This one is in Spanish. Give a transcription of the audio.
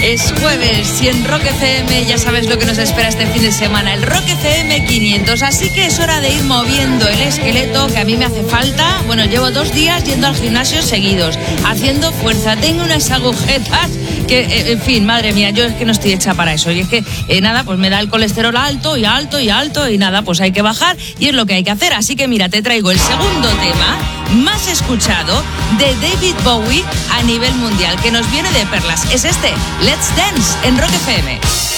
Es jueves y en Rock FM ya sabes lo que nos espera este fin de semana, el Rock FM 500, así que es hora de ir moviendo el esqueleto que a mí me hace falta. Bueno, llevo 2 días yendo al gimnasio seguidos, haciendo fuerza, tengo unas agujetas que, en fin, madre mía, yo es que no estoy hecha para eso. Y es que, nada, pues me da el colesterol alto y alto y alto y nada, pues hay que bajar y es lo que hay que hacer. Así que mira, te traigo el segundo tema más escuchado de David Bowie a nivel mundial, que nos viene de perlas. Es este, Let's Dance, en Rock FM.